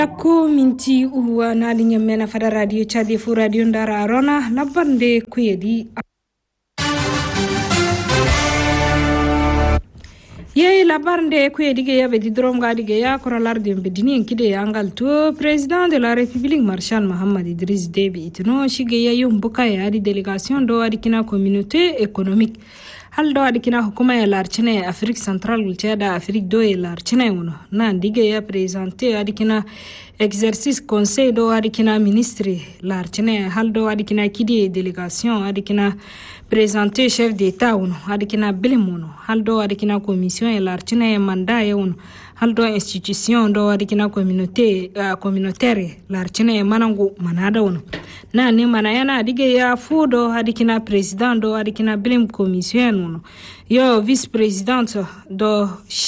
Ko minti uwa na linya mena fada radio chadi fu radio ndara arona labande kuyedi ye labarnde kuyedi ya bedi drom gadi ya koralar de bedini enkide yangal to président de la république Marshal Mohamed Idriss Déby itno shige ya yumbuka ya di délégation do adikina communauté économique hal do adikina hukuma ya larchine Afrique centrale gulchada Afrique do ya larchine uno na ndige ya présenté adikina exercice conseil do adikina ministre larchine hal do adikina kidi délégation adikina présenté chef d'état uno adikina bilimuno hal do adikina commission ya larchine mandat ya uno hal do institution do adikina communautaire larchine manangu manada uno na ni manayana adige ya fudo adikina président do adikina bilim commission uno yo vice présidente do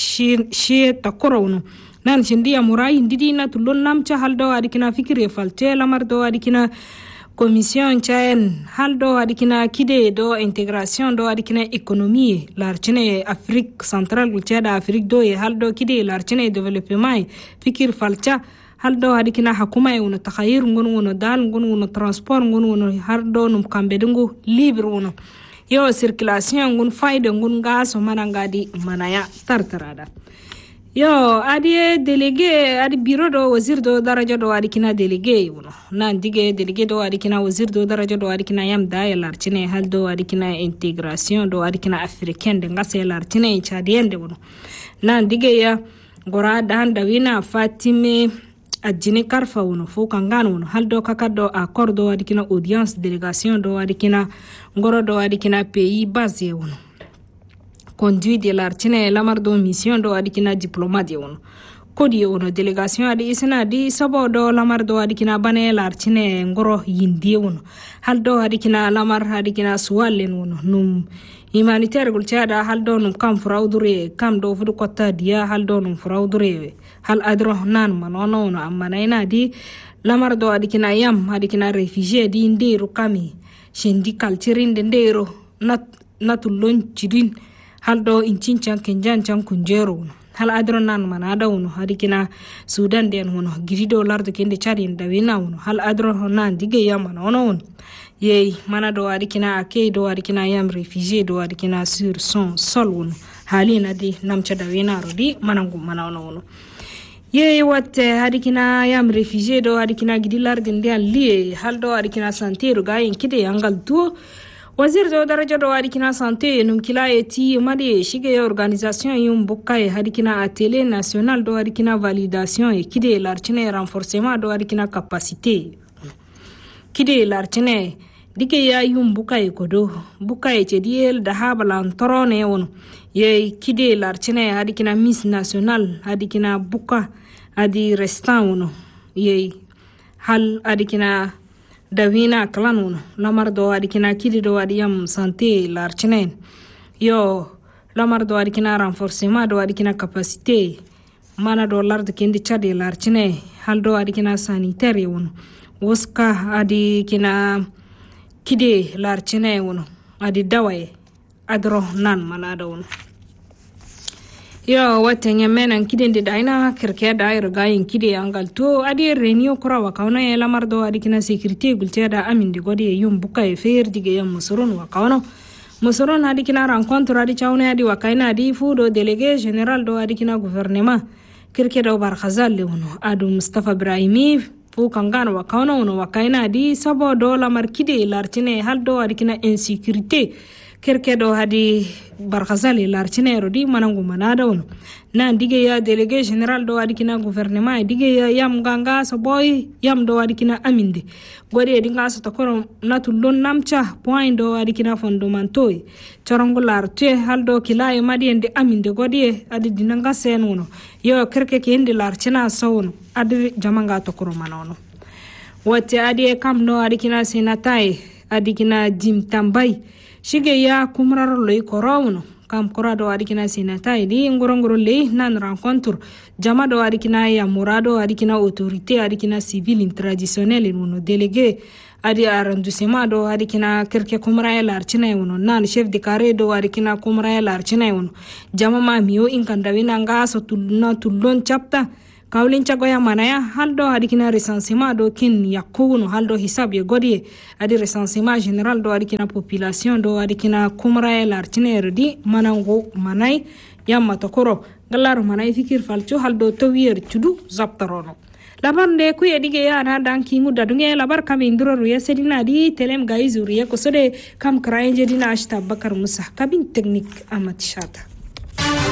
shi takoro uno nan chindia murai ndidi na tulon namcha haldo adikina fikire falte lamar do adikina commission chaen haldo adikina kide do intégration do adikina économie larchine Afrique centrale gulchada Afrique do haldo kide larchine développement fikir falcha haldo adikina hakuma uno takhayir ngono dal ngono transport ngono hardo num kambedungu libre uno yo circulation ngun fayde ngun gas manangadi manaya tartarada yo adi délégué adi bureau do wazir do daraja do adikina délégué uno nan dige délégué do adikina wazir do daraja do adikina yam da larchine haldo adikina intégration do adikina africaine de ngase larchine chadiende uno nan dige ya gora dan dawina Fatime ajine karfa uno fo kangano uno haldo kakado accord do adikina audience délégation do adikina ngoro do adikina pays base uno conduit de l'archine lamar do mission do adikina diplomate uno kodi uno délégation adi isna di sabo do lamar do adikina bane l'archine ngoro yindi uno haldo adikina lamar adikina suwalen uno num humanitaire gulchada haldo num kam fraudure kam do fudu kotta dia haldo num fraudure hal adro nan manono no amana di lamar do adikina yam adikina réfugié di ndero kami shendi culture ndero natulon chidin haldo inchincan kenjan kunjero hal adro nan manada uno adikina Sudan den uno girido lardo kende chadi ndawina uno hal adro nan dige yam manono uno yey manado adikina ake do adikina yam réfugié do adikina sur son sol uno halina di namcha dawina rodi manangu manono uno ye watte adikina yam réfugié do adikina gidilar dinde allié haldo adikina santé ruga kide yangal tu wazir do daraja do adikina santé num kila eti madi shige organisation yum bukay adikina atelier national do adikina validation e kide larchine renforcement do adikina capacité kide larchine dike ya yum bukay kodo bukay chediel da habalan torone wono ye kide larchine adikina miss national adikina buka adi restant uno ye hal adikina dawina klan uno lamar do adikina kidi do adiyam santé larchine yo lamar do adikina renforcement do adikina capacité mana do lard kendi chade larchine hal do adikina sanitaire uno woska adikina kide larchine uno adi dawaye adro nan manada uno yo wate nyamena kidende daina kerke dairo gayin kide angal to adi renio kura wakauna e lamar do adikina sécurité gulteda aminde godi yum buka e fer dige yam musurun wakauna musurun adikina rencontre adi chawne adi wakaina adi fudo délégué général do adikina gouvernement kerke do bar khazal lewno adu Mustafa Ibrahimi fu kangano wakauna uno wakaina adi sabo do lamar kide lartine haldo adikina insécurité kerkedo hadi barkhazali larchine rodi manangu manada uno na dige ya délégué général do adikina gouvernement dige ya yam ganga so boy yam do adikina aminde godi dinga so takoro natulon namcha point do adikina fondamental chorongo larte haldo kilay madiende aminde godi adi dinanga sen uno yo kerke kendi larchina so uno adi jamanga takoro manono wote adi kam no adikina senatai adikina jimtambay shige ya kumraro loy korawno kam korado adikina sinata idi ngorongoro le nan rencontre jama do adikina ya murado adikina autorité adikina civil traditionnel no délégué adi arrondissement do adikina kerke kumra ya larchina wono nan chef de carré do adikina kumra ya larchina wono jama ma miyo inkandawina ngaso tulna tullon chapta kawlin chagoya manaya haldo adikina recensement do kin yakunu haldo hisab ye godie adi recensement general do adikina population do adikina kumra lartiner di manango manai yamma tokoro galar manai fikir falcho haldo towier chudu zaptarono labar nde ku yedige yana danki nguda dunge labar kam induro ruya sedina di telem gaizuriya kosode kam kraenje dina ashta bakar musa kabin teknik amat shata